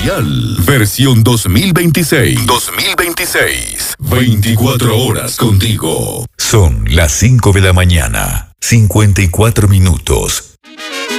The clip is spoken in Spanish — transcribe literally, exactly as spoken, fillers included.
Radial, versión dos mil veintiséis. dos mil veintiséis. veinticuatro horas contigo. Son las cinco de la mañana, cincuenta y cuatro minutos.